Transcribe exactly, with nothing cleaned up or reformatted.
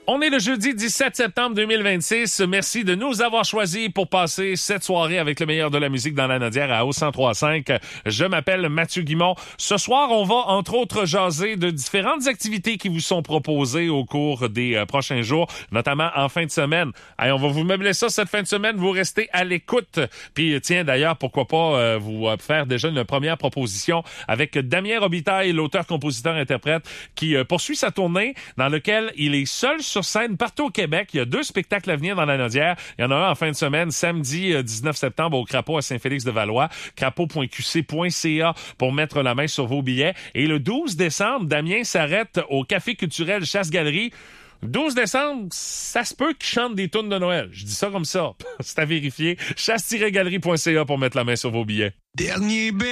On est le jeudi dix-sept septembre deux mille vingt-six. Merci de nous avoir choisis pour passer cette soirée avec le meilleur de la musique dans la Nodière à O cent trois cinq. Je m'appelle Mathieu Guimond. Ce soir, on va entre autres jaser de différentes activités qui vous sont proposées au cours des euh, prochains jours, notamment en fin de semaine. Allez, on va vous meubler ça cette fin de semaine. Vous restez à l'écoute. Puis tiens, d'ailleurs, pourquoi pas euh, vous euh, faire déjà une première proposition avec Damien Robitaille, l'auteur, compositeur, interprète, qui euh, poursuit sa tournée dans lequel il est seul sur scène partout au Québec. Il y a deux spectacles à venir dans la Nodière. Il y en a un en fin de semaine, samedi euh, dix-neuf septembre au Crapaud à Saint-Félix-de-Valois. crapaud point q c point c a pour mettre la main sur vos billets. Et le douze décembre, Damien s'arrête au Café culturel Chasse-Galerie. douze décembre, ça se peut qu'il chante des tunes de Noël. Je dis ça comme ça. C'est à vérifier. chasse tiret galerie point c a pour mettre la main sur vos billets. Dernier